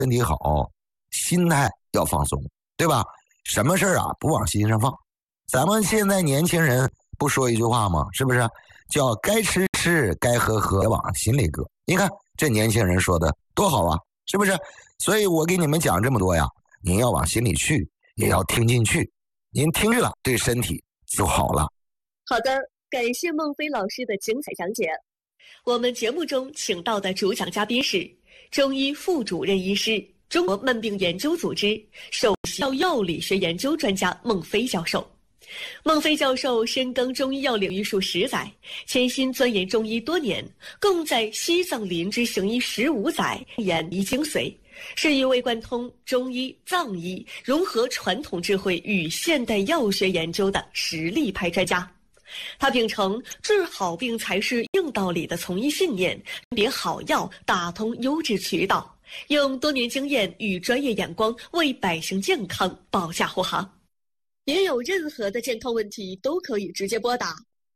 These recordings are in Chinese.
身体好，心态要放松，对吧？什么事儿啊不往心上放。咱们现在年轻人不说一句话吗？是不是叫该吃吃，该喝喝，别往心里搁？你看这年轻人说的多好啊，是不是？所以我给你们讲这么多呀，您要往心里去，也要听进去。您听着了，对身体就好了。 好的，感谢孟非老师的精彩讲解。我们节目中请到的主讲嘉宾是中医副主任医师、中国慢病研究组织首席药理学研究专家孟非教授。孟非教授深耕中医药领域数10载，潜心钻研中医多年，共在西藏林芝行医15载，研医精髓，是一位贯通中医、藏医，融合传统智慧与现代药学研究的实力派专家。他秉承治好病才是硬道理的从医信念，甄别好药，打通优质渠道，用多年经验与专业眼光为百姓健康保驾护航。您有任何的健康问题都可以直接拨打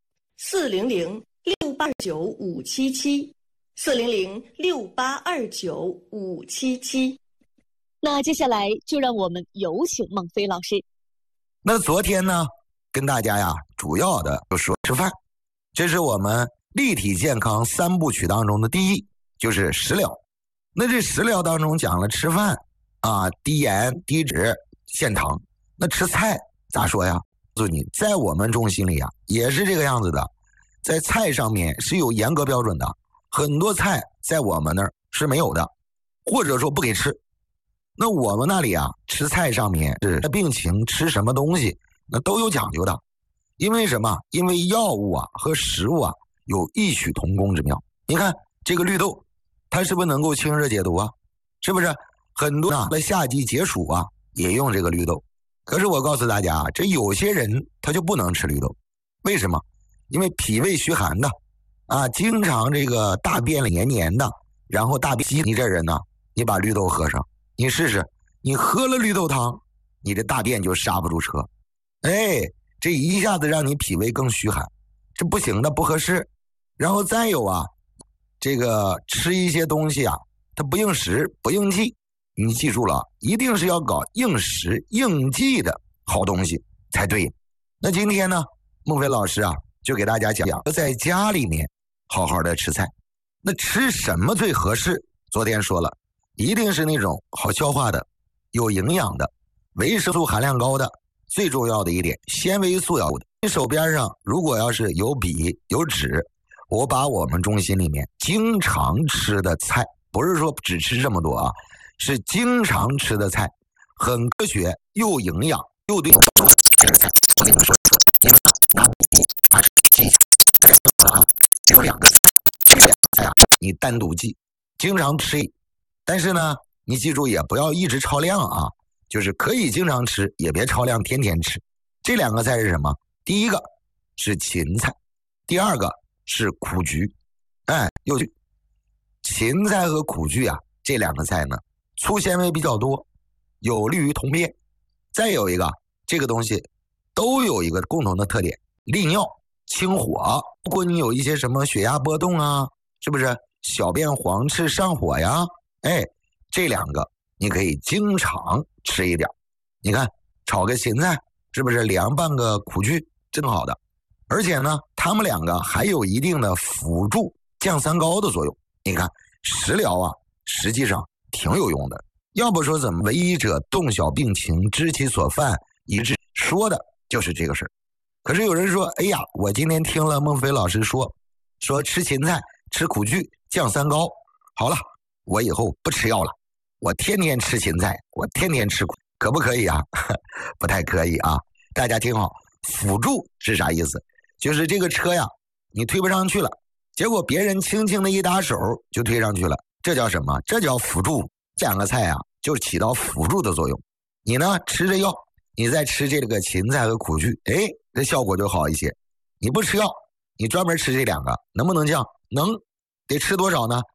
400-6829-577，400-6829-577。那接下来就让我们有请孟非老师。 那昨天呢，跟大家呀主要的就说吃饭，这是我们立体健康3部曲当中的第一，就是食疗。那这食疗当中讲了吃饭啊，低盐低脂限糖。那吃菜咋说呀？告诉你，在我们中心里啊也是这个样子的，在菜上面是有严格标准的，很多菜在我们那儿是没有的，或者说不给吃。那我们那里啊吃菜上面是病情吃什么东西那都有讲究的。因为什么？因为药物啊和食物啊有异曲同工之妙。你看这个绿豆，它是不是能够清热解毒啊？是不是？很多在夏季解暑啊也用这个绿豆。可是我告诉大家，这有些人他就不能吃绿豆。为什么？因为脾胃虚寒的啊，经常这个大便里黏黏的，然后大便稀。你这人呢，你把绿豆喝上，你试试，你喝了绿豆汤，你这大便就刹不住车。哎，这一下子让你脾胃更虚寒，这不行的，不合适。然后再有啊，这个吃一些东西啊，它不应时不应季。你记住了，一定是要搞应时应季的好东西才对。那今天呢，孟非老师啊就给大家讲在家里面好好的吃菜。那吃什么最合适？昨天说了，一定是那种好消化的、有营养的、维生素含量高的，最重要的一点，纤维素要有的。你手边上如果要是有笔有纸，我把我们中心里面经常吃的菜，不是说只吃这么多啊，是经常吃的菜，很科学又营养又对这个菜，我跟你们说，你们拿笔把记一下，有2个这2个菜啊，你单独记，经常吃。但是呢，你记住也不要一直超量啊，就是可以经常吃，也别超量天天吃。这2个菜是什么？第一个是芹菜，第2个是苦菊。哎，有趣，芹菜和苦菊啊，这2个菜呢，粗纤维比较多，有利于通便。再有一个，这个东西都有一个共同的特点，利尿清火。如果你有一些什么血压波动啊，是不是小便黄赤上火呀？哎，这2个你可以经常吃一点。你看炒个芹菜，是不是凉拌个苦菊，正好的。而且呢，它们2个还有一定的辅助降三高的作用。你看食疗啊，实际上挺有用的。要不说怎么为医者洞晓病情，知其所犯，以致说的就是这个事儿。可是有人说，哎呀，我今天听了孟非老师说吃芹菜吃苦菊降三高，好了，我以后不吃药了，我天天吃芹菜，我天天吃苦，可不可以啊？不太可以啊。大家听好，辅助是啥意思？就是这个车呀，你推不上去了，结果别人轻轻的一打手就推上去了，这叫什么？这叫辅助。这2个菜啊，就起到辅助的作用。你呢吃着药，你再吃这个芹菜和苦菊，哎，这效果就好一些。你不吃药，你专门吃这2个，能不能降？能。得吃多少呢？